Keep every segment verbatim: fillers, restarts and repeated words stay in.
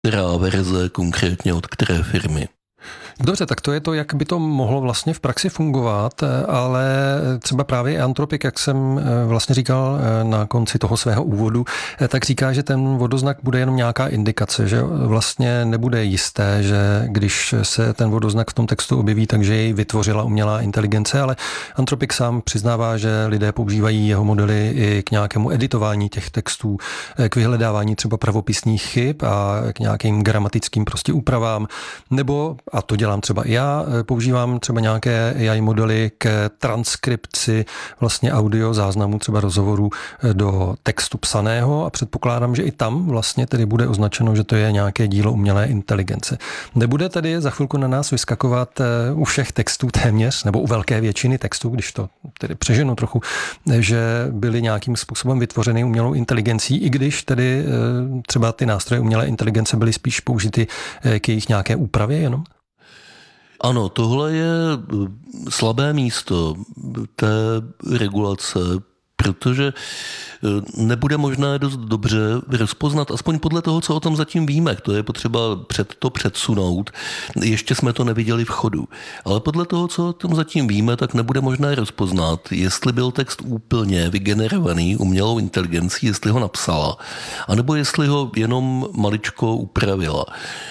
která verze konkrétně od které firmy. Dobře, tak to je to, jak by to mohlo vlastně v praxi fungovat, ale třeba právě Anthropic, jak jsem vlastně říkal na konci toho svého úvodu, tak říká, že ten vodoznak bude jenom nějaká indikace, že vlastně nebude jisté, že když se ten vodoznak v tom textu objeví, takže jej vytvořila umělá inteligence, ale Anthropic sám přiznává, že lidé používají jeho modely i k nějakému editování těch textů, k vyhledávání třeba pravopisných chyb a k nějakým gramatickým prostě úpravám, nebo, a to dělám třeba i já, používám třeba nějaké A I modely k transkripci vlastně audio záznamů, třeba rozhovorů do textu psaného a předpokládám, že i tam vlastně tedy bude označeno, že to je nějaké dílo umělé inteligence. Nebude tedy za chvilku na nás vyskakovat u všech textů téměř, nebo u velké většiny textů, když to tedy přeženu trochu, že byly nějakým způsobem vytvořeny umělou inteligencí, i když tedy třeba ty nástroje umělé inteligence byly spíš použity k jejich nějaké úpravě jenom? Ano, tohle je slabé místo té regulace, protože nebude možné dost dobře rozpoznat, aspoň podle toho, co o tom zatím víme. To je potřeba před to předsunout. Ještě jsme to neviděli v chodu. Ale podle toho, co o tom zatím víme, tak nebude možné rozpoznat, jestli byl text úplně vygenerovaný umělou inteligencí, jestli ho napsala, anebo jestli ho jenom maličko upravila.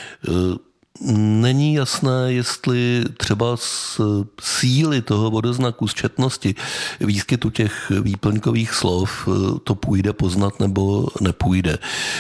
Není jasné, jestli třeba z síly toho vodoznaku, z četnosti výskytu těch výplňkových slov to půjde poznat nebo nepůjde.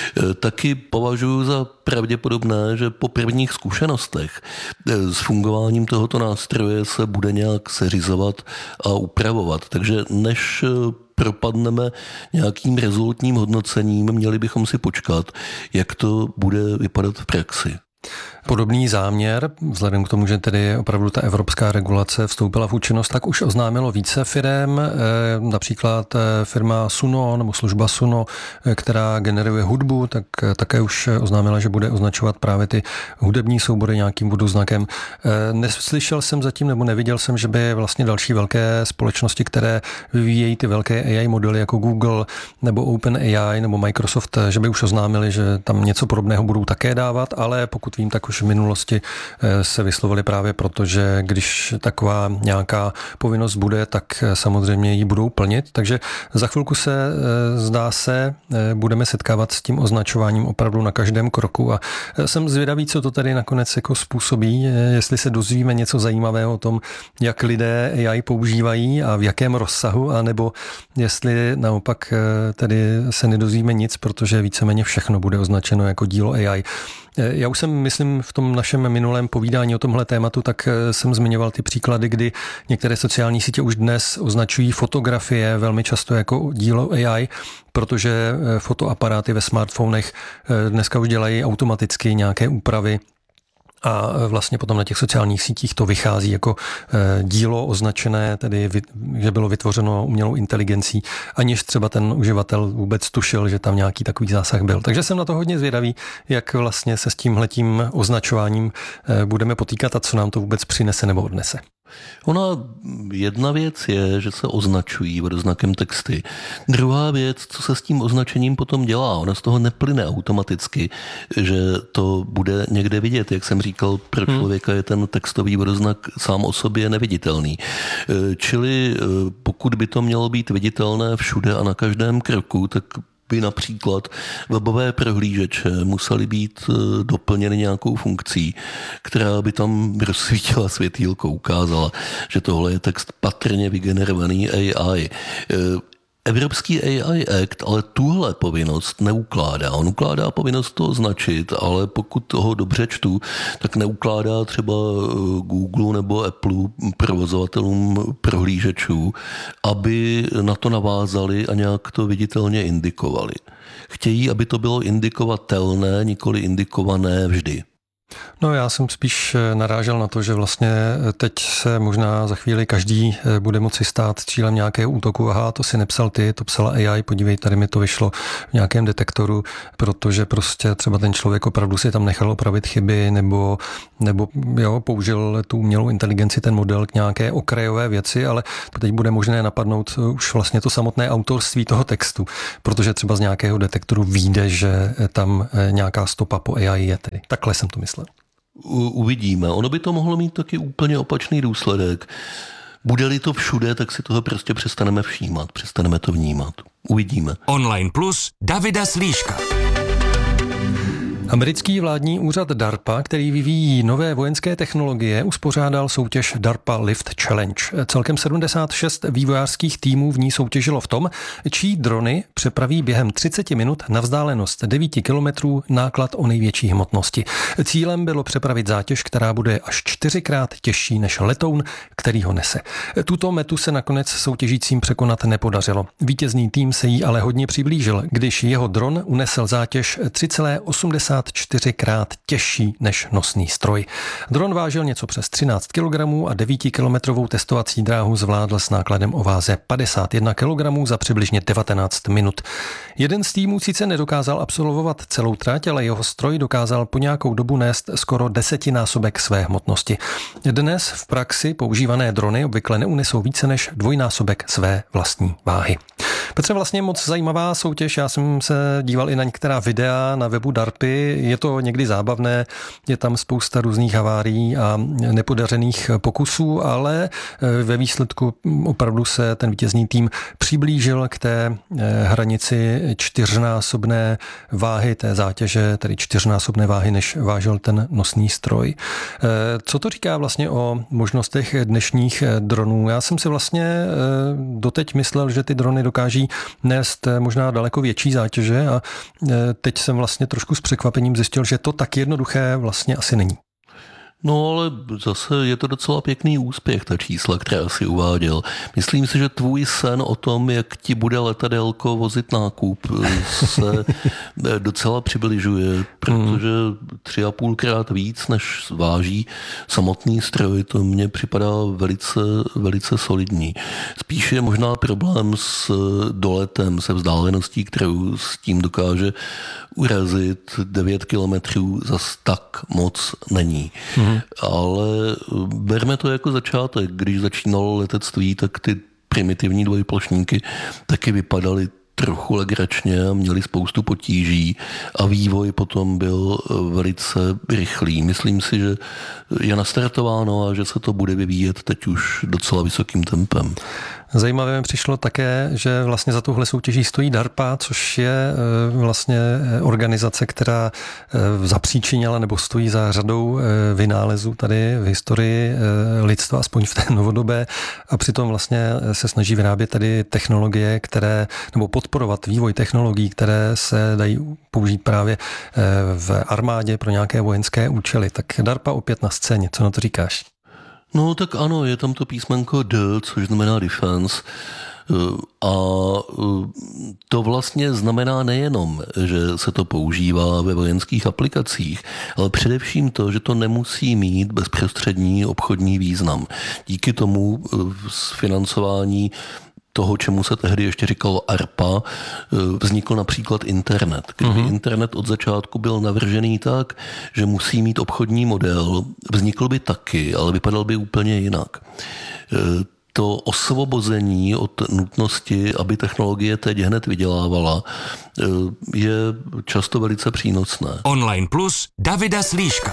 Taky považuji za pravděpodobné, že po prvních zkušenostech s fungováním tohoto nástroje se bude nějak seřizovat a upravovat. Takže než propadneme nějakým rezultním hodnocením, měli bychom si počkat, jak to bude vypadat v praxi. Podobný záměr, vzhledem k tomu, že tedy opravdu ta evropská regulace vstoupila v účinnost, tak už oznámilo více firem, například firma Suno nebo služba Suno, která generuje hudbu, tak také už oznámila, že bude označovat právě ty hudební soubory nějakým vodoznakem. Neslyšel jsem zatím nebo neviděl jsem, že by vlastně další velké společnosti, které vyvíjejí ty velké A I modely jako Google nebo OpenAI nebo Microsoft, že by už oznámili, že tam něco podobného budou také dávat, ale pokud vím, tak už v minulosti se vyslovili právě proto, že když taková nějaká povinnost bude, tak samozřejmě ji budou plnit. Takže za chvilku se, zdá se, budeme setkávat s tím označováním opravdu na každém kroku a jsem zvědavý, co to tady nakonec jako způsobí, jestli se dozvíme něco zajímavého o tom, jak lidé A I používají a v jakém rozsahu, anebo jestli naopak tedy se nedozvíme nic, protože víceméně všechno bude označeno jako dílo A I. Já už jsem, myslím, v tom našem minulém povídání o tomhle tématu, tak jsem zmiňoval ty příklady, kdy některé sociální sítě už dnes označují fotografie velmi často jako dílo A I, protože fotoaparáty ve smartfonech dneska už dělají automaticky nějaké úpravy a vlastně potom na těch sociálních sítích to vychází jako dílo označené, tedy že bylo vytvořeno umělou inteligencí, aniž třeba ten uživatel vůbec tušil, že tam nějaký takový zásah byl. Takže jsem na to hodně zvědavý, jak vlastně se s tímhletím označováním budeme potýkat a co nám to vůbec přinese nebo odnese. Ona jedna věc je, že se označují vodoznakem texty. Druhá věc, co se s tím označením potom dělá. Ona z toho neplyne automaticky, že to bude někde vidět. Jak jsem říkal, pro člověka je ten textový vodoznak sám o sobě neviditelný. Čili pokud by to mělo být viditelné všude a na každém kroku, tak by například webové prohlížeče musely být doplněny nějakou funkcí, která by tam rozsvítila světýlko, ukázala, že tohle je text patrně vygenerovaný A I. Evropský A I Act ale tuhle povinnost neukládá. On ukládá povinnost to označit, ale pokud toho dobře čtu, tak neukládá třeba Google nebo Apple provozovatelům prohlížečů, aby na to navázali a nějak to viditelně indikovali. Chtějí, aby to bylo indikovatelné, nikoli indikované vždy. No já jsem spíš narážel na to, že vlastně teď se možná za chvíli každý bude moci stát cílem nějakého útoku. Aha, to si nepsal ty, to psala A I, podívej, tady mi to vyšlo v nějakém detektoru, protože prostě třeba ten člověk opravdu si tam nechal opravit chyby nebo, nebo jo, použil tu umělou inteligenci, ten model k nějaké okrajové věci, ale teď bude možné napadnout už vlastně to samotné autorství toho textu, protože třeba z nějakého detektoru vyjde, že tam nějaká stopa po A I je tedy. Takhle jsem to myslel. U, uvidíme. Ono by to mohlo mít taky úplně opačný důsledek. Bude-li to všude, tak si toho prostě přestaneme všímat, přestaneme to vnímat. Uvidíme. Online Plus Davida Slíška. Americký vládní úřad DARPA, který vyvíjí nové vojenské technologie, uspořádal soutěž DARPA Lift Challenge. Celkem sedmdesát šest vývojářských týmů v ní soutěžilo v tom, čí drony přepraví během třicet minut na vzdálenost devět kilometrů náklad o největší hmotnosti. Cílem bylo přepravit zátěž, která bude až čtyřikrát těžší než letoun, který ho nese. Tuto metu se nakonec soutěžícím překonat nepodařilo. Vítězný tým se jí ale hodně přiblížil, když jeho dron unesl zátěž tři celá osmdesát čtyřikrát těžší než nosný stroj. Dron vážil něco přes třináct kilogramů a devítikilometrovou testovací dráhu zvládl s nákladem o váze padesát jedna kilogramů za přibližně devatenáct minut. Jeden z týmů sice nedokázal absolvovat celou trať, ale jeho stroj dokázal po nějakou dobu nést skoro desetinásobek své hmotnosti. Dnes v praxi používané drony obvykle neunesou více než dvojnásobek své vlastní váhy. Petře, vlastně moc zajímavá soutěž, já jsem se díval i na některá videa na webu DARPy, je to někdy zábavné, je tam spousta různých havárií a nepodařených pokusů, ale ve výsledku opravdu se ten vítězný tým přiblížil k té hranici čtyřnásobné váhy té zátěže, tedy čtyřnásobné váhy, než vážil ten nosný stroj. Co to říká vlastně o možnostech dnešních dronů? Já jsem si vlastně doteď myslel, že ty drony dokáží nést možná daleko větší zátěže a teď jsem vlastně trošku s překvapením zjistil, že to tak jednoduché vlastně asi není. No ale zase je to docela pěkný úspěch, ta čísla, která si uváděl. Myslím si, že tvůj sen o tom, jak ti bude letadélko vozit nákup, se docela přibližuje, protože tři a půlkrát víc, než váží samotný stroj, to mně připadá velice, velice solidní. Spíš je možná problém s doletem, se vzdáleností, kterou s tím dokáže urazit. devět kilometrů zas tak moc není. Mm. Ale berme to jako začátek. Když začínalo letectví, tak ty primitivní dvojplošníky taky vypadaly trochu legračně a měli spoustu potíží a vývoj potom byl velice rychlý. Myslím si, že je nastartováno a že se to bude vyvíjet teď už docela vysokým tempem. Zajímavé mi přišlo také, že vlastně za touhle soutěží stojí DARPA, což je vlastně organizace, která zapříčinila nebo stojí za řadou vynálezů tady v historii lidstva, aspoň v té novodobé, a přitom vlastně se snaží vyrábět tady technologie, které, nebo podporovat vývoj technologií, které se dají použít právě v armádě pro nějaké vojenské účely. Tak DARPA opět na scéně, co na to říkáš? No tak ano, je tam to písmenko D, což znamená defense. A to vlastně znamená nejenom, že se to používá ve vojenských aplikacích, ale především to, že to nemusí mít bezprostřední obchodní význam. Díky tomu financování toho, čemu se tehdy ještě říkalo ARPA, vznikl například internet. Když uh-huh. internet od začátku byl navržený tak, že musí mít obchodní model, vznikl by taky, ale vypadal by úplně jinak. To osvobození od nutnosti, aby technologie teď hned vydělávala, je často velice přínosné. Online Plus Davida Slíška.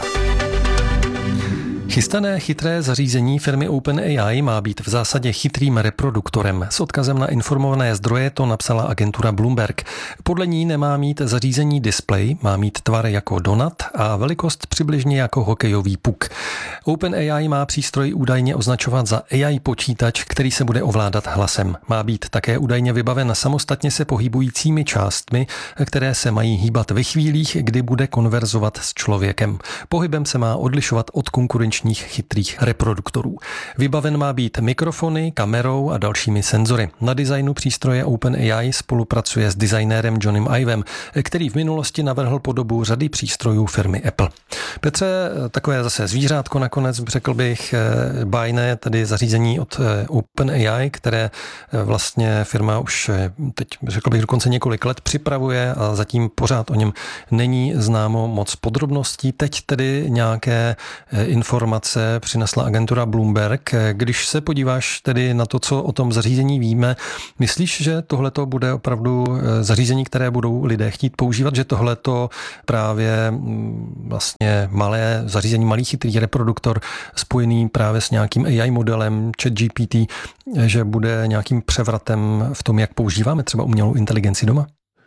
Chystané chytré zařízení firmy OpenAI má být v zásadě chytrým reproduktorem. S odkazem na informované zdroje to napsala agentura Bloomberg. Podle ní nemá mít zařízení displej, má mít tvar jako donut a velikost přibližně jako hokejový puk. OpenAI má přístroj údajně označovat za A I počítač, který se bude ovládat hlasem. Má být také údajně vybaven samostatně se pohybujícími částmi, které se mají hýbat ve chvílích, kdy bude konverzovat s člověkem. Pohybem se má odlišovat od konkurenčních chytrých reproduktorů. Vybaven má být mikrofony, kamerou a dalšími senzory. Na designu přístroje OpenAI spolupracuje s designérem Johnnym Ivem, který v minulosti navrhl podobu řady přístrojů firmy Apple. Petře, takové zase zvířátko nakonec, řekl bych, bájné, tedy zařízení od OpenAI, které vlastně firma už teď, řekl bych, dokonce několik let připravuje a zatím pořád o něm není známo moc podrobností. Teď tedy nějaké informace přinesla agentura Bloomberg. Když se podíváš tedy na to, co o tom zařízení víme, myslíš, že tohleto bude opravdu zařízení, které budou lidé chtít používat, že tohleto právě vlastně malé zařízení, malý chytrý reproduktor spojený právě s nějakým A I modelem ChatGPT, že bude nějakým převratem v tom, jak používáme třeba umělou inteligenci doma?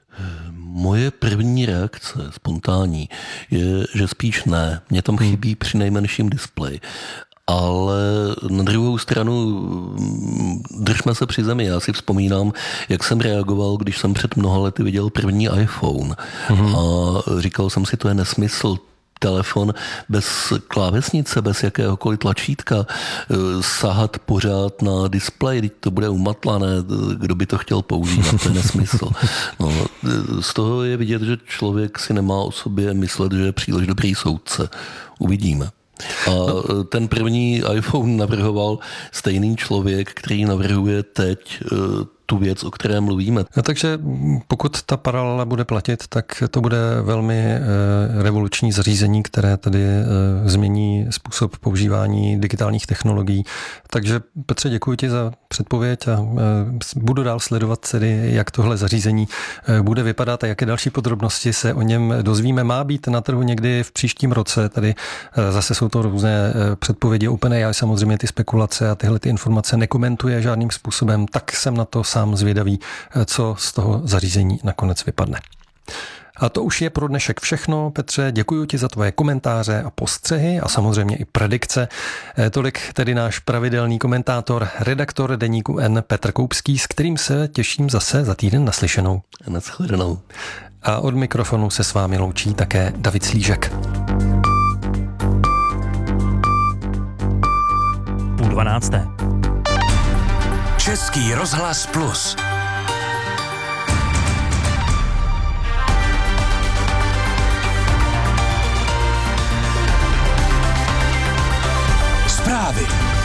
Moje první reakce, spontánní, je, že spíš ne. Mně tam chybí při nejmenším displej. Ale na druhou stranu držme se při zemi. Já si vzpomínám, jak jsem reagoval, když jsem před mnoha lety viděl první iPhone. Mm-hmm. A říkal jsem si, to je nesmysl. Telefon bez klávesnice, bez jakéhokoliv tlačítka, sahat pořád na displej, teď to bude umatlané, kdo by to chtěl používat, to je nesmysl. No, z toho je vidět, že člověk si nemá o sobě myslet, že je příliš dobrý soudce. Uvidíme. A ten první iPhone navrhoval stejný člověk, který navrhuje teď tu věc, o které mluvíme. No, takže pokud ta paralela bude platit, tak to bude velmi revoluční zařízení, které tedy změní způsob používání digitálních technologií. Takže Petře, děkuji ti za předpověď a budu dál sledovat tedy, jak tohle zařízení bude vypadat a jaké další podrobnosti se o něm dozvíme. Má být na trhu někdy v příštím roce, tady zase jsou to různé předpovědi OpenAI, samozřejmě ty spekulace a tyhle ty informace nekomentuje žádným způsobem, tak jsem na to sám zvědavý, co z toho zařízení nakonec vypadne. A to už je pro dnešek všechno. Petře, děkuji ti za tvoje komentáře a postřehy a samozřejmě i predikce. Tolik tedy náš pravidelný komentátor, redaktor deníku N Petr Koupský, s kterým se těším zase za týden naslyšenou. Naschledanou. A od mikrofonu se s vámi loučí také David Slížek. Půl dvanácté. Český rozhlas Plus. Zprávy.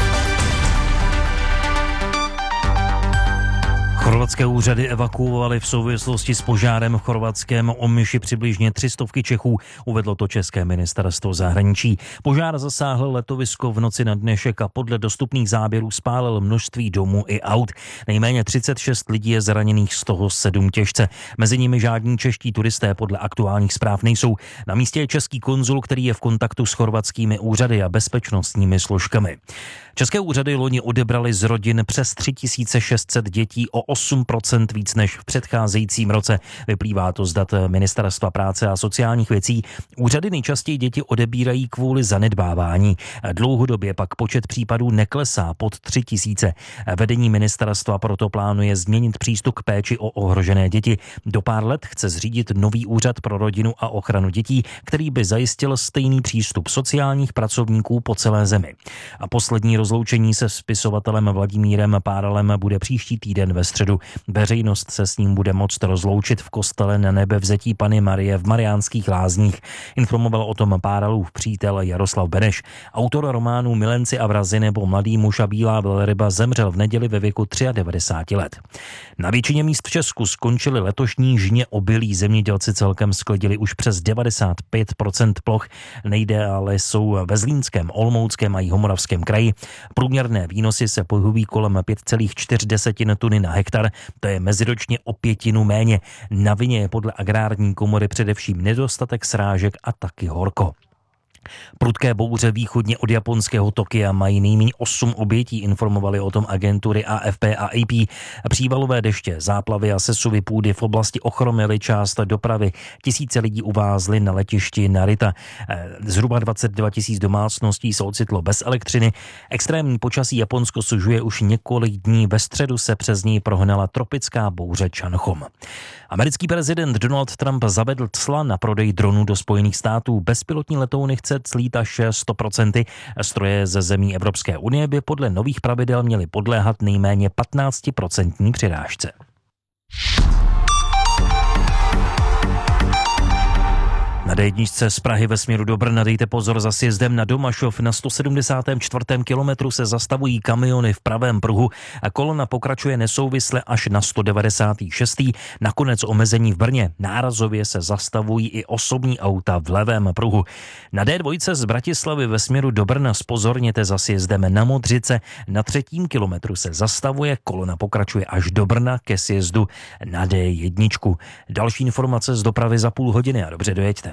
Chorvatské úřady evakuovaly v souvislosti s požárem v chorvatském Omiši přibližně tři stovky Čechů, uvedlo to české ministerstvo zahraničí. Požár zasáhl letovisko v noci na dnešek a podle dostupných záběrů spálil množství domů i aut. Nejméně třicet šest lidí je zraněných, z toho sedm těžce. Mezi nimi žádní čeští turisté podle aktuálních zpráv nejsou. Na místě je český konzul, který je v kontaktu s chorvatskými úřady a bezpečnostními složkami. České úřady loni odebrali z rodin přes tři tisíce šest set dětí, o osm procent víc než v předcházejícím roce. Vyplývá to z dat Ministerstva práce a sociálních věcí. Úřady nejčastěji děti odebírají kvůli zanedbávání. Dlouhodobě pak počet případů neklesá pod tři tisíce. Vedení ministerstva proto plánuje změnit přístup k péči o ohrožené děti. Do pár let chce zřídit nový úřad pro rodinu a ochranu dětí, který by zajistil stejný přístup sociálních pracovníků po celé zemi. A poslední rozloučení se spisovatelem Vladimírem Páralem bude příští týden ve středu. Veřejnost se s ním bude moct rozloučit v kostele na Nebevzetí Panny Marie v Mariánských Lázních. Informoval o tom Páralův přítel Jaroslav Beneš. Autor románu Milenci a vrazi nebo Mladý muž a bílá velryba zemřel v neděli ve věku devadesáti třech let. Na většině míst v Česku skončily letošní žně obilí. Zemědělci celkem sklidili už přes devadesát pět procent ploch. Nejdéle jsou ve Zlínském, Olomouckém a Jihomoravském kraji. Průměrné výnosy se pohybují kolem pět celá čtyři tuny na hektar, to je meziročně o pětinu méně. Na vině je podle agrární komory především nedostatek srážek a taky horko. Prudké bouře východně od japonského Tokia mají nejméně osm obětí, informovali o tom agentury A F P a A P. Přívalové deště, záplavy a sesuvy půdy v oblasti ochromily část dopravy. Tisíce lidí uvázly na letišti Narita. Zhruba dvacet dva tisíc domácností se ocitlo bez elektřiny. Extrémní počasí Japonsko sužuje už několik dní. Ve středu se přes něj prohnala tropická bouře Chanchom. Americký prezident Donald Trump zavedl cla na prodej dronů do Spojených států. Bezpilotní letouny chce clít až sto procent. Stroje ze zemí Evropské unie by podle nových pravidel měly podléhat nejméně patnáctiprocentní přirážce. Na Na dé jedna z Prahy ve směru do Brna dejte pozor za sjezdem na Domašov. Na sto sedmdesátém čtvrtém kilometru se zastavují kamiony v pravém pruhu a kolona pokračuje nesouvisle až na sto devadesátém šestém Nakonec omezení v Brně. Nárazově se zastavují i osobní auta v levém pruhu. Na dé dva z Bratislavy ve směru do Brna zpozorněte za sjezdem na Modřice. Na třetím kilometru se zastavuje, kolona pokračuje až do Brna ke sjezdu na dé jedna. Další informace z dopravy za půl hodiny a dobře dojeďte.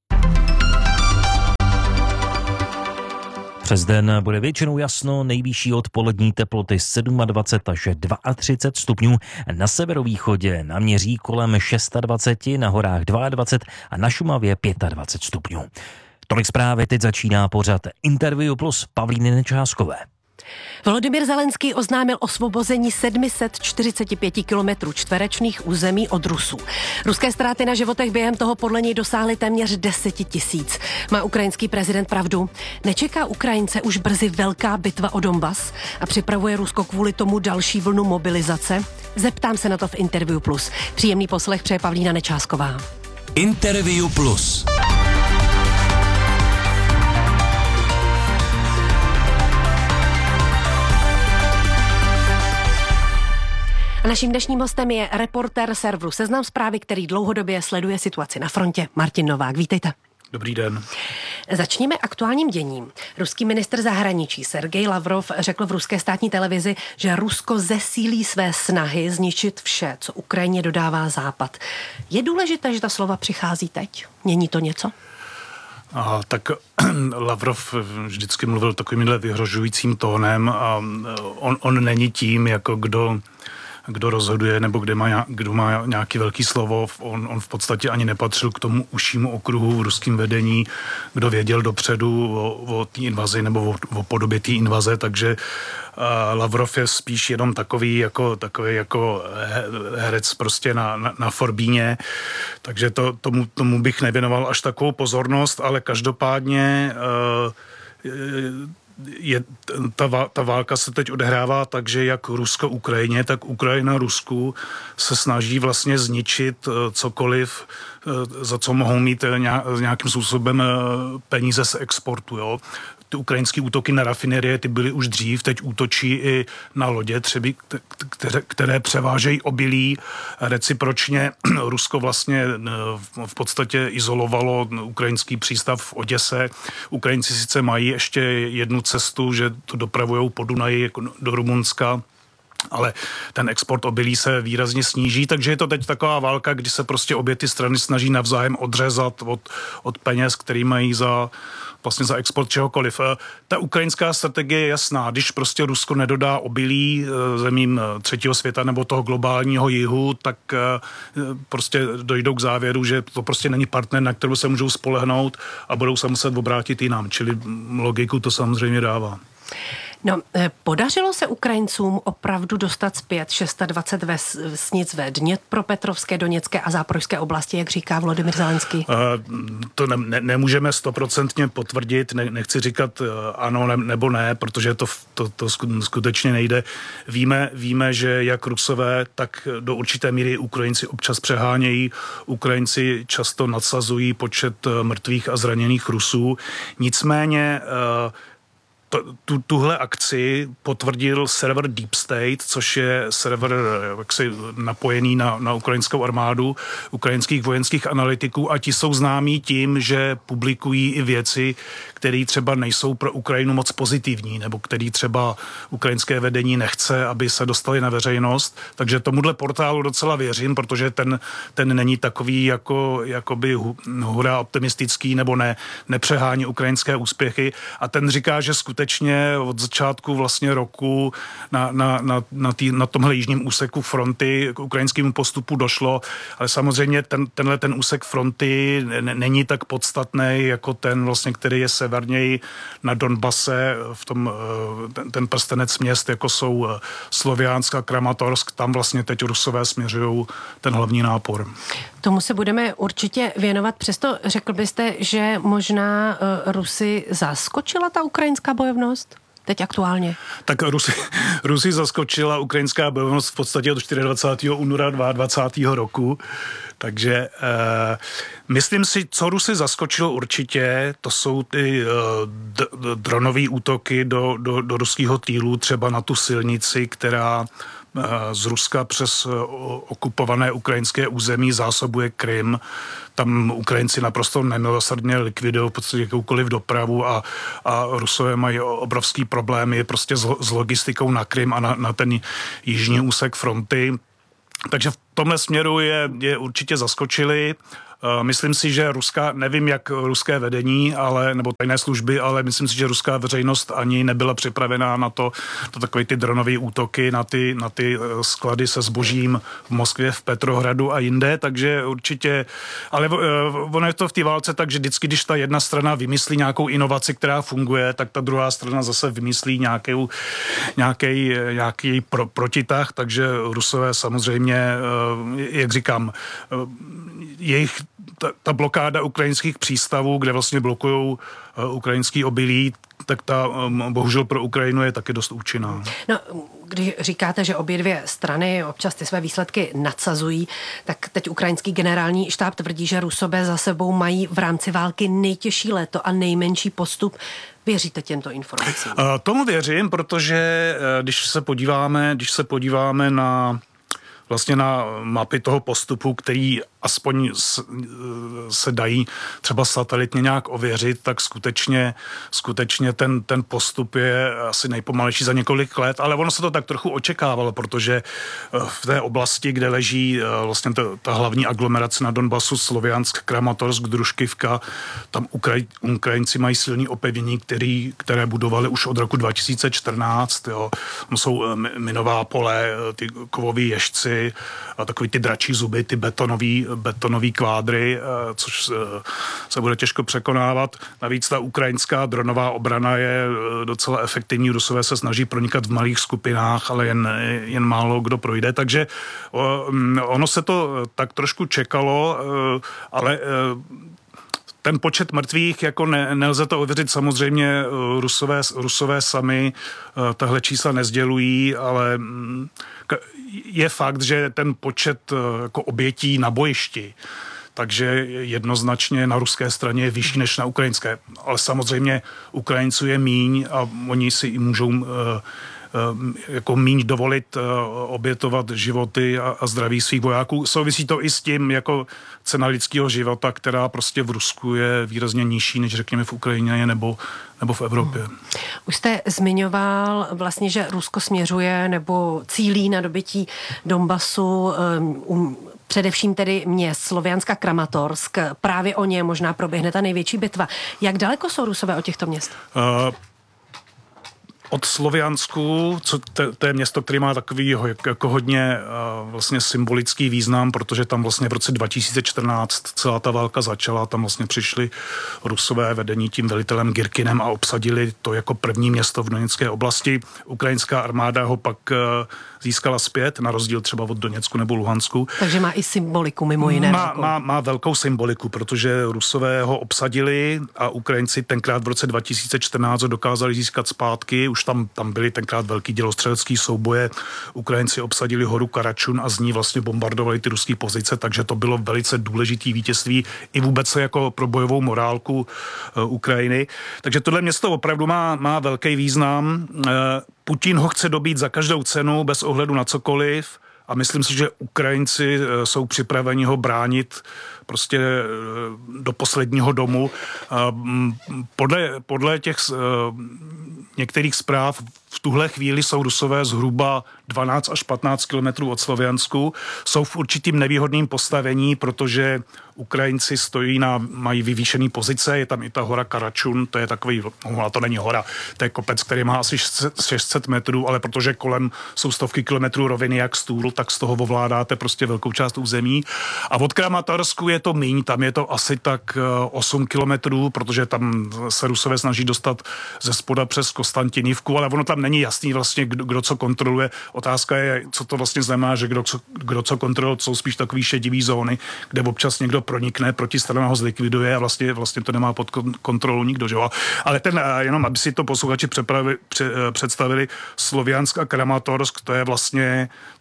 Přes den bude většinou jasno, nejvyšší odpolední teploty dvacet sedm až třicet dva stupňů, na severovýchodě naměří kolem dvacet šest, na horách dvacet dva a na Šumavě dvacet pět stupňů. Tolik zprávy, teď začíná pořad Interview plus Pavlíny Nečáskové. Volodymyr Zelenský oznámil osvobození sedm set čtyřicet pět kilometrů čtverečných území od Rusů. Ruské ztráty na životech během toho podle něj dosáhly téměř deset tisíc. Má ukrajinský prezident pravdu? Nečeká Ukrajince už brzy velká bitva o Donbas a připravuje Rusko kvůli tomu další vlnu mobilizace? Zeptám se na to v Interview plus. Příjemný poslech přeje Pavlína Nečásková. Interview plus. A naším dnešním hostem je reportér serveru Seznam Zprávy, který dlouhodobě sleduje situaci na frontě. Martin Novák, vítejte. Dobrý den. Začněme aktuálním děním. Ruský ministr zahraničí Sergej Lavrov řekl v ruské státní televizi, že Rusko zesílí své snahy zničit vše, co Ukrajině dodává Západ. Je důležité, že ta slova přichází teď? Mění to něco? Aha, tak Lavrov vždycky mluvil takovýmhle vyhrožujícím tónem a on, on není tím, jako kdo... kdo rozhoduje nebo kde má, kdo má nějaký velký slovo. On, on v podstatě ani nepatřil k tomu užšímu okruhu v ruském vedení, kdo věděl dopředu o, o té invazi nebo o, o podobě té invaze, takže uh, Lavrov je spíš jenom takový jako, takový jako herec prostě na, na, na forbíně, takže to, tomu, tomu bych nevěnoval až takovou pozornost, ale každopádně uh, Je, ta, ta válka se teď odehrává tak, že jak Rusko Ukrajině, tak Ukrajina Rusku se snaží vlastně zničit cokoliv, za co mohou mít nějakým způsobem peníze z exportu. Jo. Ty ukrajinské útoky na rafinerie, ty byly už dřív, teď útočí i na lodě, třeba, které, které převážejí obilí. Recipročně Rusko vlastně v podstatě izolovalo ukrajinský přístav v Oděse. Ukrajinci sice mají ještě jednu cestu, že to dopravujou po Dunaji do Rumunska, ale ten export obilí se výrazně sníží, takže je to teď taková válka, kdy se prostě obě ty strany snaží navzájem odřezat od, od peněz, který mají za vlastně za export čehokoliv. Ta ukrajinská strategie je jasná. Když prostě Rusko nedodá obilí zemím třetího světa nebo toho globálního jihu, tak prostě dojdou k závěru, že to prostě není partner, na kterou se můžou spolehnout a budou se muset obrátit jinam. Čili logiku to samozřejmě dává. No, podařilo se Ukrajincům opravdu dostat zpět dvacet šest vesnic ve Dněpropetrovské, Doněcké a Záporožské oblasti, jak říká Volodymyr Zelenský? Uh, to ne, ne, nemůžeme stoprocentně potvrdit, ne, nechci říkat uh, ano ne, nebo ne, protože to, to, to skutečně nejde. Víme, víme, že jak Rusové, tak do určité míry Ukrajinci občas přehánějí. Ukrajinci často nadsazují počet mrtvých a zraněných Rusů. Nicméně uh, Tu, tuhle akci potvrdil server Deep State, což je server jaksi napojený na, na ukrajinskou armádu, ukrajinských vojenských analytiků a ti jsou známí tím, že publikují i věci, které třeba nejsou pro Ukrajinu moc pozitivní, nebo který třeba ukrajinské vedení nechce, aby se dostali na veřejnost. Takže tomuhle portálu docela věřím, protože ten, ten není takový jako, jakoby hurá optimistický nebo ne, nepřehání ukrajinské úspěchy a ten říká, že skutečně od začátku vlastně roku na, na, na, na, tý, na tomhle jižním úseku fronty k ukrajinskému postupu došlo, ale samozřejmě ten, tenhle ten úsek fronty n- není tak podstatný jako ten vlastně, který je severněji na Donbase, v tom, ten, ten prstenec měst, jako jsou Sloviansk a Kramatorsk, tam vlastně teď Rusové směřují ten hlavní nápor. Tomu se budeme určitě věnovat, přesto řekl byste, že možná uh, Rusy zaskočila ta ukrajinská bojovnost? Teď aktuálně. Tak Rusy, Rusy zaskočila ukrajinská bojovnost v podstatě od dvacátého čtvrtého února dvacátého druhého roku, Takže eh, myslím si, co Rusy zaskočilo určitě, to jsou ty eh, d- d- dronové útoky do, do, do ruského týlu, třeba na tu silnici, která eh, z Ruska přes eh, okupované ukrajinské území zásobuje Krym. Tam Ukrajinci naprosto nemilosrdně likvidují v podstatě jakoukoliv dopravu a, a Rusové mají obrovský problémy prostě s, s logistikou na Krym a na, na ten jižní úsek fronty. Takže v tomhle směru je, je určitě zaskočili. Myslím si, že ruská, nevím jak ruské vedení, ale, nebo tajné služby, ale myslím si, že ruská veřejnost ani nebyla připravená na to, to takové ty dronové útoky na ty, na ty sklady se zbožím v Moskvě, v Petrohradu a jinde, takže určitě, ale ono je to v té válce tak, že vždycky, když ta jedna strana vymyslí nějakou inovaci, která funguje, tak ta druhá strana zase vymyslí nějaký, nějaký, nějaký pro, protitah, takže Rusové samozřejmě, jak říkám, jejich ta, ta blokáda ukrajinských přístavů, kde vlastně blokují uh, ukrajinský obilí, tak ta um, bohužel pro Ukrajinu je taky dost účinná. No, když říkáte, že obě dvě strany občas ty své výsledky nadsazují, tak teď ukrajinský generální štáb tvrdí, že Rusové za sebou mají v rámci války nejtěžší léto a nejmenší postup. Věříte těmto informacím? Uh, tomu věřím, protože uh, když se podíváme, když se podíváme na vlastně na mapy toho postupu, který aspoň se dají třeba satelitně nějak ověřit, tak skutečně, skutečně ten, ten postup je asi nejpomalejší za několik let, ale ono se to tak trochu očekávalo, protože v té oblasti, kde leží vlastně ta, ta hlavní aglomerace na Donbasu, Sloviansk, Kramatorsk, Družkivka, tam Ukraj, Ukrajinci mají silný opevnění, který, které budovali už od roku dva tisíce čtrnáct. Jo. Tam jsou minová pole, ty kovový ježci a takový ty dračí zuby, ty betonový betonový kvádry, což se bude těžko překonávat. Navíc ta ukrajinská dronová obrana je docela efektivní. Rusové se snaží pronikat v malých skupinách, ale jen, jen málo kdo projde. Takže ono se to tak trošku čekalo, ale ten počet mrtvých, jako ne, nelze to ověřit, samozřejmě Rusové, Rusové sami tahle čísla nezdělují, ale je fakt, že ten počet jako obětí na bojišti, takže jednoznačně na ruské straně je vyšší než na ukrajinské. Ale samozřejmě Ukrajinců je míň a oni si i můžou jako míň dovolit obětovat životy a, a zdraví svých vojáků. Souvisí to i s tím, jako cena lidského života, která prostě v Rusku je výrazně nižší, než řekněme v Ukrajině nebo, nebo v Evropě. Hmm. Už jste zmiňoval vlastně, že Rusko směřuje nebo cílí na dobytí Donbasu, um, především tedy měst Slovianska, Kramatorsk. Právě o ně možná proběhne ta největší bitva. Jak daleko jsou Rusové od těchto měst? Uh, Od Sloviansku, co to, to je město, které má takový jako hodně uh, vlastně symbolický význam, protože tam vlastně v roce dva tisíce čtrnáct celá ta válka začala, tam vlastně přišli Rusové vedení tím velitelem Girkinem a obsadili to jako první město v Doněcké oblasti. Ukrajinská armáda ho pak uh, získala zpět, na rozdíl třeba od Doněcku nebo Luhansku. Takže má i symboliku mimo jiné. Má, má, má velkou symboliku, protože Rusové ho obsadili a Ukrajinci tenkrát v roce dva tisíce čtrnáct ho dokázali získat zpátky. Už tam, tam byly tenkrát velký dělostřelecký souboje. Ukrajinci obsadili horu Karačun a z ní vlastně bombardovali ty ruské pozice, takže to bylo velice důležitý vítězství i vůbec jako pro bojovou morálku uh, Ukrajiny. Takže tohle město opravdu má, má velký význam. Uh, Putin ho chce dobít za každou cenu, bez ohledu na cokoliv. A myslím si, že Ukrajinci jsou připraveni ho bránit prostě do posledního domu. Podle, podle těch některých zpráv v tuhle chvíli jsou Rusové zhruba dvanáct až patnáct kilometrů od Sloviansku. Jsou v určitým nevýhodným postavení, protože Ukrajinci stojí na, mají vyvýšený pozice, je tam i ta hora Karačun, to je takový, no to není hora, to je kopec, který má asi šest set metrů, ale protože kolem jsou stovky kilometrů roviny jak stůl, tak z toho ovládáte prostě velkou část území. A od Kramatorsku je to míň, tam je to asi tak osm kilometrů, protože tam se Rusové snaží dostat ze spoda přes Konstantinivku, ale ono tam není jasný vlastně, kdo, kdo co kontroluje. Otázka je, co to vlastně znamená, že kdo co, kdo co kontroluje, jsou spíš takový šedivý zóny, kde občas někdo pronikne, protistrana ho zlikviduje a vlastně, vlastně to nemá pod kontrolou nikdo. Že? Ale ten, jenom aby si to posluchači pře, představili, Sloviansk a Kramatorsk, to je vlastně, to je vlastně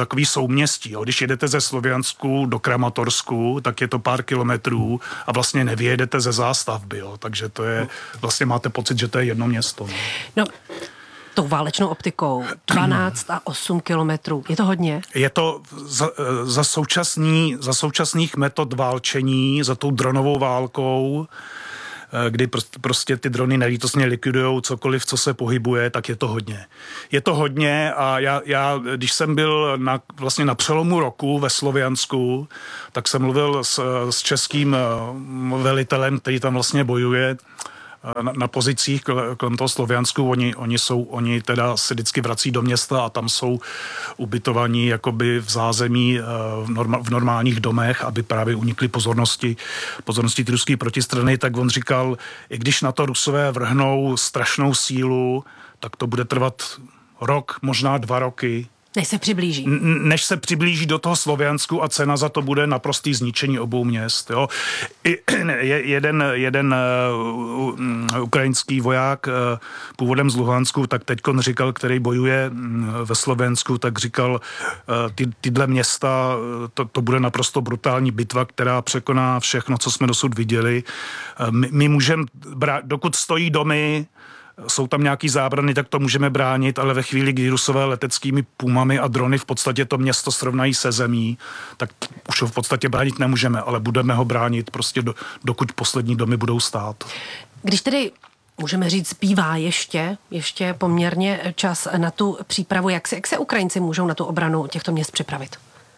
takový souměstí. Jo. Když jedete ze Sloviansku do Kramatorsku, tak je to pár kilometrů a vlastně nevyjedete ze zástavby. Jo. Takže to je, vlastně máte pocit, že to je jedno město. No. no. Tou válečnou optikou dvanáct a osm kilometrů. Je to hodně? Je to za, za, současný, za současných metod válčení, za tou dronovou válkou, kdy prostě ty drony nelítostně likvidujou cokoliv, co se pohybuje, tak je to hodně. Je to hodně a já, já když jsem byl na, vlastně na přelomu roku ve Sloviansku, tak jsem mluvil s, s českým velitelem, který tam vlastně bojuje na, na pozicích kolem toho Sloviansku. Oni, oni, jsou, oni teda se vždycky vrací do města a tam jsou ubytovaní jakoby v zázemí v, norma, v normálních domech, aby právě unikli pozornosti, pozornosti ty ruské protistrany. Tak on říkal, i když na to Rusové vrhnou strašnou sílu, tak to bude trvat rok, možná dva roky. Než se přiblíží. Než se přiblíží do toho Sloviansku a cena za to bude naprostý zničení obou měst. Jo. I, jeden jeden uh, ukrajinský voják uh, původem z Luhansku, tak teďkon říkal, který bojuje uh, ve Sloviansku, tak říkal, uh, ty, tyhle města, uh, to, to bude naprosto brutální bitva, která překoná všechno, co jsme dosud viděli. Uh, my, my můžeme brát, dokud stojí domy, jsou tam nějaký zábrany, tak to můžeme bránit, ale ve chvíli, kdy Rusové leteckými pumami a drony v podstatě to město srovnají se zemí, tak už ho v podstatě bránit nemůžeme, ale budeme ho bránit prostě do, dokud poslední domy budou stát. Když tedy můžeme říct, zbývá ještě, ještě poměrně čas na tu přípravu, jak se, jak se Ukrajinci můžou na tu obranu těchto měst připravit?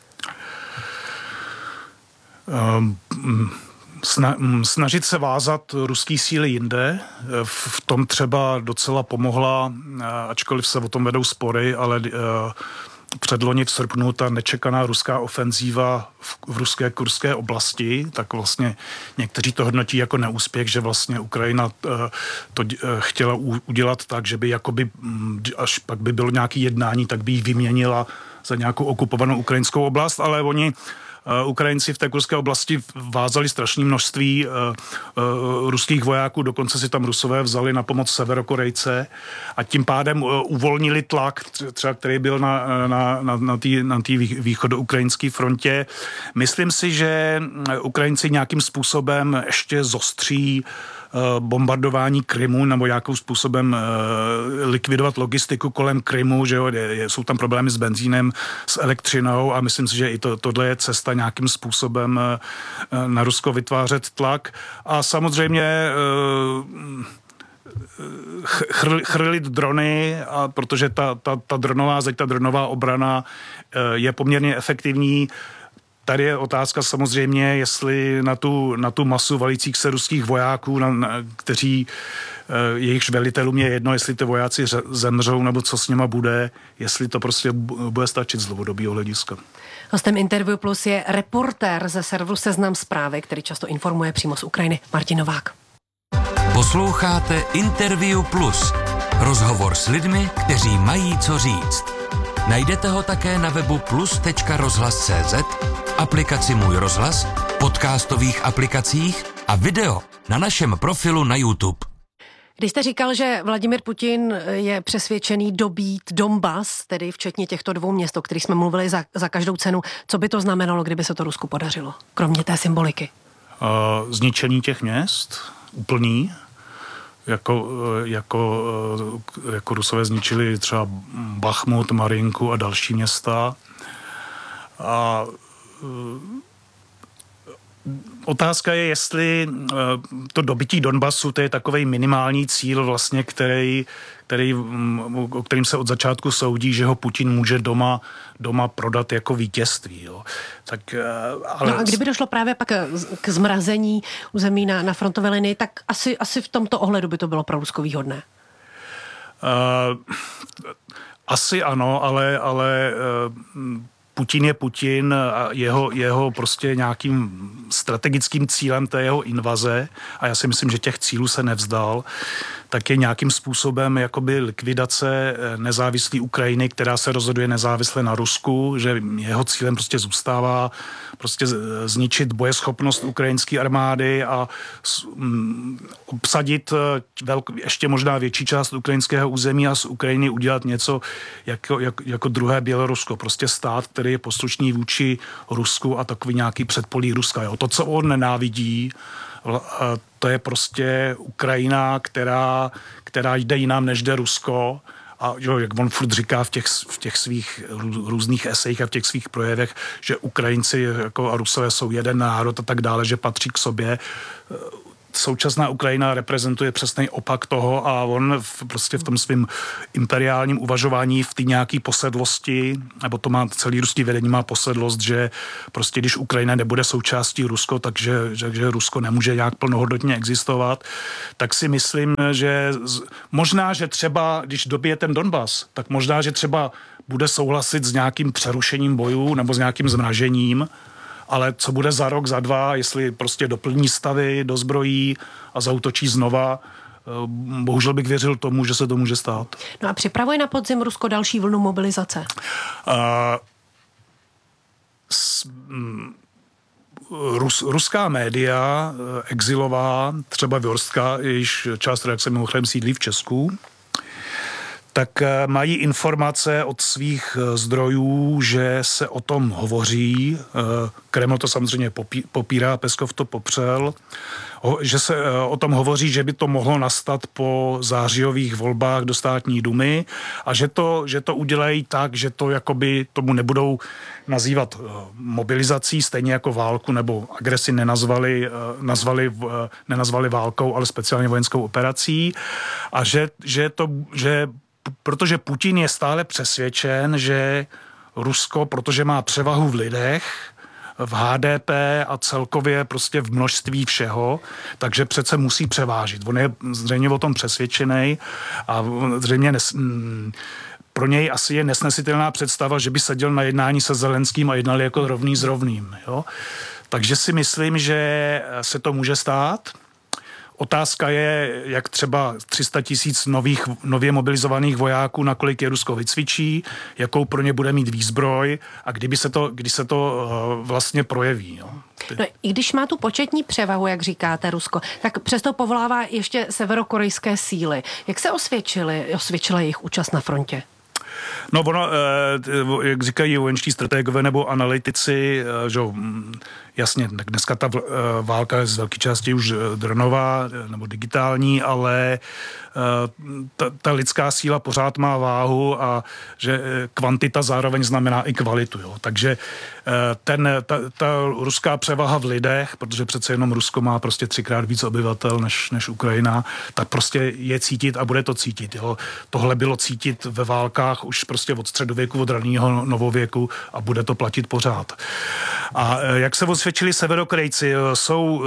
Um, Snažit se vázat ruský síly jinde. V tom třeba docela pomohla, ačkoliv se o tom vedou spory, ale předloni v srpnu ta nečekaná ruská ofenzíva v, v ruské kurské oblasti, tak vlastně někteří to hodnotí jako neúspěch, že vlastně Ukrajina to chtěla udělat tak, že by jakoby, až pak by bylo nějaké jednání, tak by ji vyměnila za nějakou okupovanou ukrajinskou oblast, ale oni Ukrajinci v té kurské oblasti vázali strašné množství uh, uh, ruských vojáků, dokonce si tam Rusové vzali na pomoc Severokorejce a tím pádem uh, uvolnili tlak, třeba který byl na, na, na, na té na východoukrajinské frontě. Myslím si, že Ukrajinci nějakým způsobem ještě zostří bombardování Krymu nebo nějakým způsobem likvidovat logistiku kolem Krymu, že jo, jsou tam problémy s benzínem, s elektřinou a myslím si, že i to, tohle je cesta nějakým způsobem na Rusko vytvářet tlak. A samozřejmě chr, chrlit drony, a protože ta, ta, ta dronová zeď, ta dronová obrana je poměrně efektivní. Tady je otázka samozřejmě, jestli na tu, na tu masu valících se ruských vojáků, na, na, kteří jejichž velitelům je jedno, jestli ty vojáci zemřou nebo co s nima bude, jestli to prostě bude stačit z dlouhodobého hlediska. Hostem Interview Plus je reportér ze serveru Seznam Zprávy, který často informuje přímo z Ukrajiny, Martin Novák. Posloucháte Interview Plus. Rozhovor s lidmi, kteří mají co říct. Najdete ho také na webu plus tečka rozhlas tečka cé zet, aplikaci Můj rozhlas, podcastových aplikacích a video na našem profilu na YouTube. Když jste říkal, že Vladimir Putin je přesvědčený dobít Donbas, tedy včetně těchto dvou měst, o kterých jsme mluvili za, za každou cenu, co by to znamenalo, kdyby se to Rusku podařilo, kromě té symboliky? Uh, zničení těch měst, úplný, jako, jako, jako Rusové zničili třeba Bachmut, Marinku a další města. A otázka je, jestli to dobytí Donbasu, to je takovej minimální cíl vlastně, který, který, o kterým se od začátku soudí, že ho Putin může doma, doma prodat jako vítězství. Jo. Tak, ale... No a kdyby došlo právě pak k zmrazení území na, na frontové linii, tak asi, asi v tomto ohledu by to bylo pro Rusko výhodné. Uh, asi ano, ale, ale uh, Putin je Putin a jeho, jeho prostě nějakým strategickým cílem, to je jeho invaze a já si myslím, že těch cílů se nevzdal. tak je nějakým způsobem jakoby likvidace nezávislé Ukrajiny, která se rozhoduje nezávisle na Rusku, že jeho cílem prostě zůstává prostě zničit bojeschopnost ukrajinské armády a obsadit velk, ještě možná větší část ukrajinského území a z Ukrajiny udělat něco jako, jako, jako druhé Bělorusko. Prostě stát, který je poslušný vůči Rusku a takový nějaký předpolí Ruska. Jo. To, co on nenávidí, to je prostě Ukrajina, která, která jde jinam, než jde Rusko. A jo, jak on furt říká v těch, v těch svých různých esejích a v těch svých projevech, že Ukrajinci jako a Rusové jsou jeden národ a tak dále, že patří k sobě. Současná Ukrajina reprezentuje přesný opak toho a on v, prostě v tom svém imperiálním uvažování v té nějaké posedlosti, nebo to má celý ruský vedení má posedlost, že prostě když Ukrajina nebude součástí Rusko, takže že, že Rusko nemůže nějak plnohodnotně existovat, tak si myslím, že z, možná, že třeba, když dobije ten Donbas, tak možná, že třeba bude souhlasit s nějakým přerušením bojů nebo s nějakým zmražením, ale co bude za rok, za dva, jestli prostě doplní stavy, dozbrojí a zaútočí znova, bohužel bych věřil tomu, že se to může stát. No a připravuje na podzim Rusko další vlnu mobilizace? Uh, s, mm, Rus, ruská média, exilová, třeba Vjorstka, jejíž část redakce mimochodem sídlí v Česku, tak mají informace od svých zdrojů, že se o tom hovoří. Kreml to samozřejmě popírá, Peskov to popřel. Že se o tom hovoří, že by to mohlo nastat po zářijových volbách do státní dumy a že to, že to udělají tak, že to jakoby tomu nebudou nazývat mobilizací, stejně jako válku nebo agresi nenazvali, nazvali, nenazvali válkou, ale speciálně vojenskou operací a že, že to, že protože Putin je stále přesvědčen, že Rusko, protože má převahu v lidech, v há dé pé a celkově prostě v množství všeho, takže přece musí převážit. On je zřejmě o tom přesvědčený a zřejmě nes, pro něj asi je nesnesitelná představa, že by seděl na jednání se Zelenským a jednali jako rovný s rovným. Jo? Takže si myslím, že se to může stát. Otázka je, jak třeba tři sta tisíc nových, nově mobilizovaných vojáků, nakolik je Rusko vycvičí, jakou pro ně bude mít výzbroj a kdyby se to, kdy se to uh, vlastně projeví. Jo. No, i když má tu početní převahu, jak říkáte, Rusko, tak přesto povolává ještě severokorejské síly. Jak se osvědčily, osvědčila jejich účast na frontě? No ono, jak říkají vojenští strategové nebo analytici, že jasně, dneska ta válka je z velké části už dronová nebo digitální, ale ta, ta lidská síla pořád má váhu a že kvantita zároveň znamená i kvalitu. Jo. Takže ten, ta, ta ruská převaha v lidech, protože přece jenom Rusko má prostě třikrát víc obyvatel než, než Ukrajina, tak prostě je cítit a bude to cítit. Jo. Tohle bylo cítit ve válkách už prostě od středověku, od raného novověku a bude to platit pořád. A jak se osvědčili Severokorejci, jsou...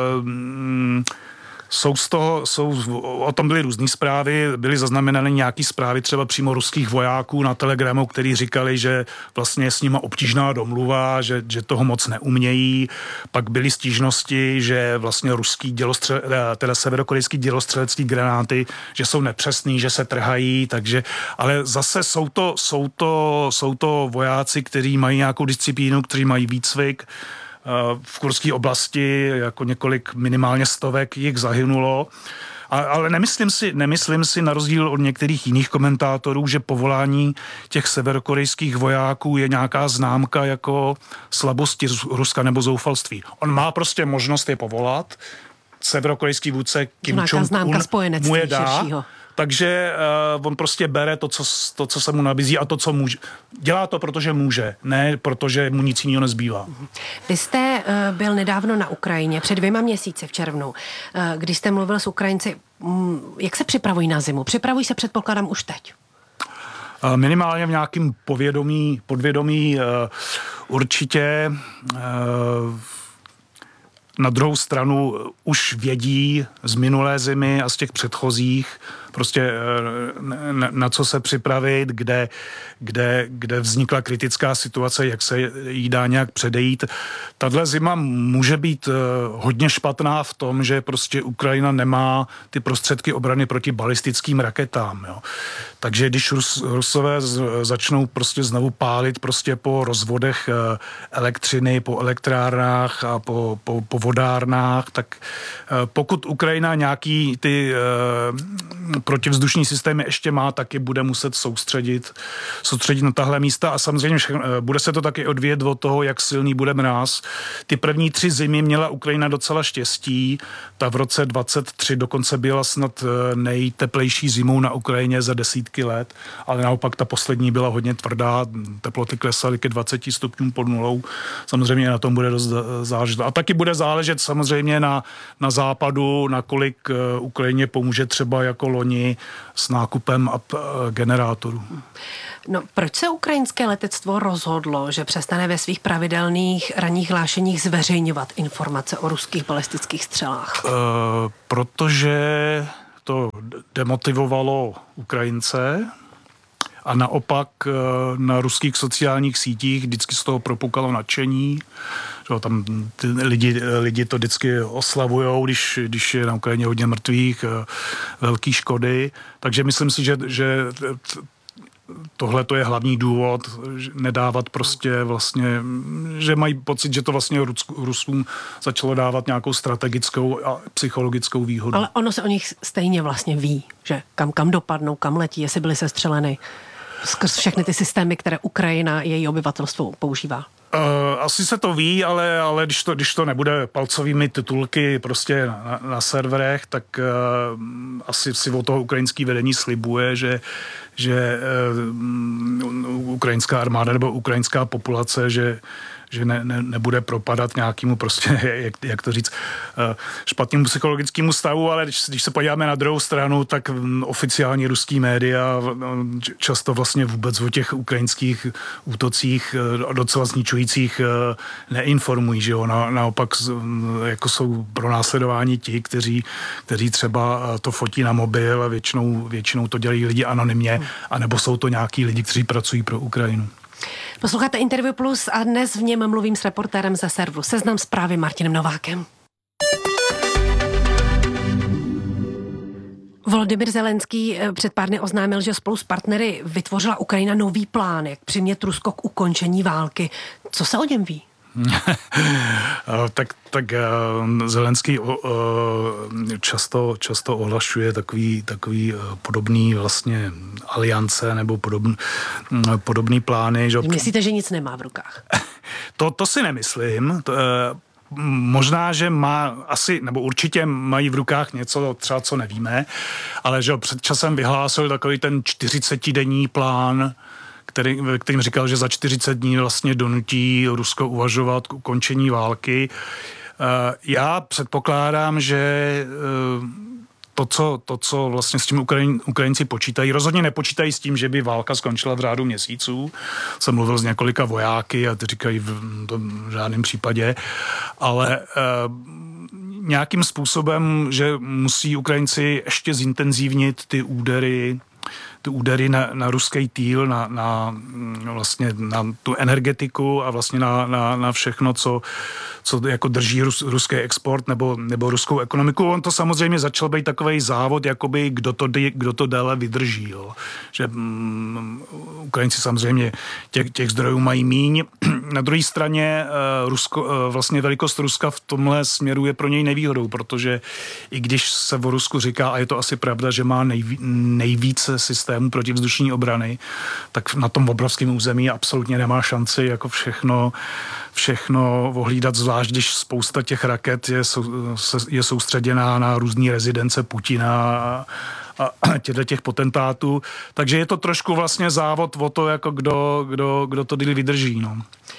Uh, Jsou z toho, jsou, o tom byly různý zprávy, byly zaznamenány nějaký zprávy třeba přímo ruských vojáků na Telegramu, který říkali, že vlastně je s nima obtížná domluva, že, že toho moc neumějí. Pak byly stížnosti, že vlastně ruský dělostřel, teda severokorejský dělostřelecký granáty, že jsou nepřesný, že se trhají, takže, ale zase jsou to, jsou to, jsou to vojáci, kteří mají nějakou disciplínu, kteří mají výcvik. V kurské oblasti jako několik minimálně stovek jich zahynulo. A, ale nemyslím si, nemyslím si na rozdíl od některých jiných komentátorů, že povolání těch severokorejských vojáků je nějaká známka jako slabosti Ruska nebo zoufalství. On má prostě možnost je povolat. Severokorejský vůdce Kim Jong-un mu je dá. Širšího. Takže uh, on prostě bere to co, to, co se mu nabízí a to, co může. Dělá to, protože může, ne protože mu nic jiného nezbývá. Vy jste uh, byl nedávno na Ukrajině, před dvěma měsíci v červnu, uh, když jste mluvil s Ukrajinci. Um, jak se připravují na zimu? Připravují se, předpokládám, už teď? Uh, minimálně v nějakém povědomí, podvědomí uh, určitě... Uh, na druhou stranu už vědí z minulé zimy a z těch předchozích prostě na, na co se připravit, kde, kde, kde vznikla kritická situace, jak se jí dá nějak předejít. Tahle zima může být hodně špatná v tom, že prostě Ukrajina nemá ty prostředky obrany proti balistickým raketám. Jo. Takže když Rus, Rusové z, začnou prostě znovu pálit prostě po rozvodech elektřiny, po elektrárnách a po, po, po vodárnách, tak pokud Ukrajina nějaký ty protivzdušní systémy ještě má, taky bude muset soustředit, soustředit na tahle místa a samozřejmě bude se to taky odvíjet od toho, jak silný bude mráz. Ty první tři zimy měla Ukrajina docela štěstí, ta v roce dvacet tři dokonce byla snad nejteplejší zimou na Ukrajině za desítky let, ale naopak ta poslední byla hodně tvrdá, teploty klesaly ke dvaceti stupňům pod nulou, samozřejmě na tom bude dost záležet. A taky bude záležet samozřejmě na, na západu, nakolik Ukrajině pomůže třeba jako loni s nákupem a generátorů. No, proč se ukrajinské letectvo rozhodlo, že přestane ve svých pravidelných ranních hlášeních zveřejňovat informace o ruských balistických střelách? E, protože to demotivovalo Ukrajince a naopak na ruských sociálních sítích vždycky z toho propukalo nadšení. Tam ty lidi, lidi to vždycky oslavujou, když, když je na Ukrajině hodně mrtvých, velký škody. Takže myslím si, že, že tohle to je hlavní důvod, nedávat prostě vlastně, že mají pocit, že to vlastně Rusům začalo dávat nějakou strategickou a psychologickou výhodu. Ale ono se o nich stejně vlastně ví, že kam, kam dopadnou, kam letí, jestli byly sestřeleny skrz všechny ty systémy, které Ukrajina, její obyvatelstvo používá. Uh, asi se to ví, ale, ale když, to, když to nebude palcovými titulky prostě na, na serverech, tak uh, asi si od toho ukrajinský vedení slibuje, že, že uh, ukrajinská armáda nebo ukrajinská populace, že že ne, ne, nebude propadat nějakému prostě, jak, jak to říct, špatnému psychologickému stavu, ale když, když se podíváme na druhou stranu, tak oficiální ruský média často vlastně vůbec o těch ukrajinských útocích docela zničujících neinformují, že jo, na, naopak jako jsou pronásledováni ti, kteří, kteří třeba to fotí na mobil a většinou, většinou to dělají lidi anonymně, anebo jsou to nějaký lidi, kteří pracují pro Ukrajinu. Posloucháte Interview Plus a dnes v něm mluvím s reportérem ze serveru Seznam Zprávy Martinem Novákem. Volodymyr Zelenský před pár dny oznámil, že spolu s partnery vytvořila Ukrajina nový plán, jak přimět Rusko k ukončení války. Co se o něm ví? tak, tak Zelenský často, často ohlašuje takový, takový podobný vlastně aliance nebo podobný, podobný plány. Že... Myslíte, že nic nemá v rukách? to, to si nemyslím. To, možná, že má asi, nebo určitě mají v rukách něco třeba, co nevíme, ale že před časem vyhlásil takový ten čtyřicetidenní plán, Který, kterým říkal, že za čtyřicet dní vlastně donutí Rusko uvažovat k ukončení války. Já předpokládám, že to, co, to, co vlastně s tím Ukrajin, Ukrajinci počítají, rozhodně nepočítají s tím, že by válka skončila v řádu měsíců. Jsem mluvil s několika vojáky a ty říkají v, v žádném případě, ale nějakým způsobem, že musí Ukrajinci ještě zintenzívnit ty údery ty údery na, na ruský týl, na, na, vlastně na tu energetiku a vlastně na, na, na všechno, co, co jako drží rus, ruský export nebo, nebo ruskou ekonomiku. On to samozřejmě začal být takovej závod, jakoby kdo to, kdo to déle vydrží. Jo. Že um, Ukrajinci samozřejmě těch, těch zdrojů mají míň. Na druhé straně uh, Rusko, uh, vlastně velikost Ruska v tomhle směru je pro něj nevýhodou, protože i když se o Rusku říká, a je to asi pravda, že má nejví, nejvíce systémů protivzdušní obrany, tak na tom obrovském území absolutně nemá šanci jako všechno, všechno ohlídat, zvlášť když spousta těch raket je, je soustředěná na různý rezidence Putina a, a těchto těch potentátů. Takže je to trošku vlastně závod o to, jako kdo, kdo, kdo to díl vydrží. No.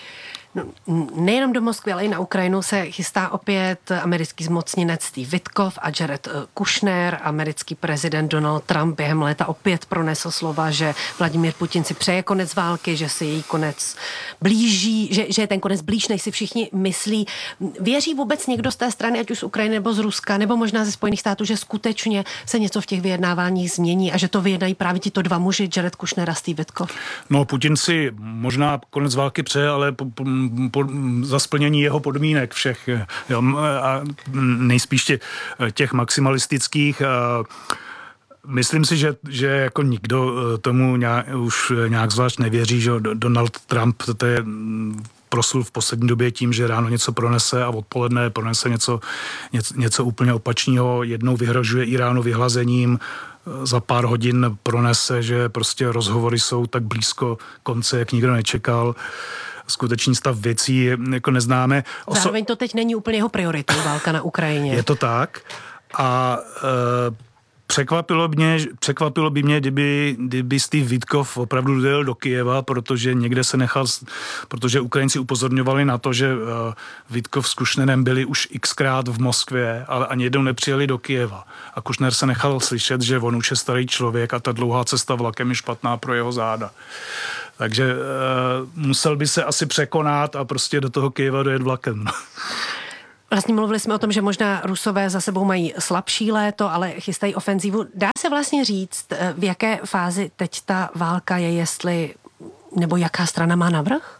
No, nejenom do Moskvy, ale i na Ukrajinu se chystá opět americký zmocněnec Steve Witkoff a Jared Kushner. Americký prezident Donald Trump během léta opět pronesl slova, že Vladimír Putin si přeje konec války, že si její konec blíží, že, že je ten konec blíž, než si všichni myslí. Věří vůbec někdo z té strany, ať už z Ukrajiny nebo z Ruska, nebo možná ze Spojených států, že skutečně se něco v těch vyjednáváních změní a že to vyjednají právě tito dva muži, Jared Kushner a Steve Witkoff? No, Putin si možná konec války přeje, ale po, po, po, za splnění jeho podmínek všech jo, a nejspíš těch maximalistických. A myslím si, že, že jako nikdo tomu nějak, už nějak zvlášť nevěří, že Donald Trump to je proslul v poslední době tím, že ráno něco pronese a odpoledne pronese něco, něco, něco úplně opačného. Jednou vyhrožuje Iránu vyhlazením, za pár hodin pronese, že prostě rozhovory jsou tak blízko konce, jak nikdo nečekal. Skutečný stav věcí jako neznáme. Oso- Zároveň to teď není úplně jeho prioritou, válka na Ukrajině. Je to tak a e, Překvapilo, mě, překvapilo by mě, kdyby, kdyby Steve Witkoff opravdu dojel do Kyjeva, protože někde se nechal, protože Ukrajinci upozorňovali na to, že uh, Witkoff s Kushnerem byli už xkrát v Moskvě, ale ani jednou nepřijeli do Kyjeva. A Kushner se nechal slyšet, že on už je starý člověk a ta dlouhá cesta vlakem je špatná pro jeho záda. Takže uh, musel by se asi překonat a prostě do toho Kyjeva dojet vlakem. Vlastně mluvili jsme o tom, že možná Rusové za sebou mají slabší léto, ale chystají ofenzívu. Dá se vlastně říct, v jaké fázi teď ta válka je, jestli, nebo jaká strana má navrch?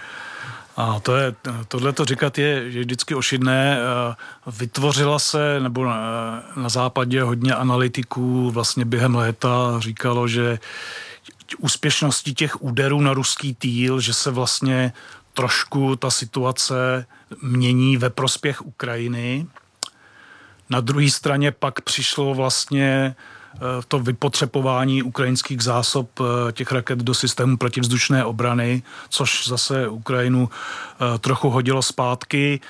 A to je, tohle to říkat je, je vždycky ošidné. Vytvořila se, nebo na, na západě hodně analytiků vlastně během léta říkalo, že úspěšností těch úderů na ruský týl, že se vlastně trošku ta situace mění ve prospěch Ukrajiny. Na druhé straně pak přišlo vlastně to vypotřebování ukrajinských zásob těch raket do systému protivzdušné obrany, což zase Ukrajinu trochu hodilo zpátky.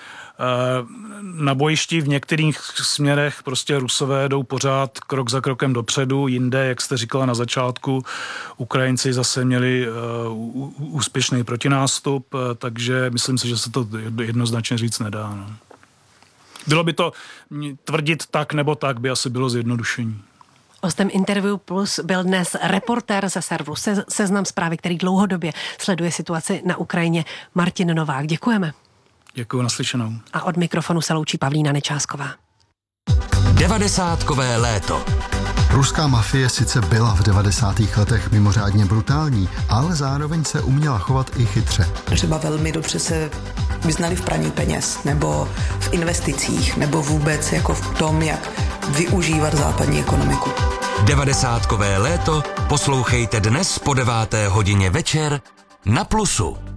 Na bojišti v některých směrech prostě Rusové jdou pořád krok za krokem dopředu, jinde, jak jste říkala na začátku, Ukrajinci zase měli úspěšný protinástup, takže myslím si, že se to jednoznačně říct nedá. No. Bylo by to tvrdit tak nebo tak, by asi bylo zjednodušení. Hostem Interview Plus byl dnes reportér ze serveru Se- Seznam Zprávy, který dlouhodobě sleduje situaci na Ukrajině, Martin Novák. Děkujeme. Děkuji, naslyšenou. A od mikrofonu se loučí Pavlína Nečásková. Devadesátkové léto. Ruská mafie sice byla v devadesátých letech mimořádně brutální, ale zároveň se uměla chovat i chytře. Třeba velmi dobře se vyznali v praní peněz, nebo v investicích, nebo vůbec jako v tom, jak využívat západní ekonomiku. Devadesátkové léto poslouchejte dnes po deváté hodině večer na Plusu.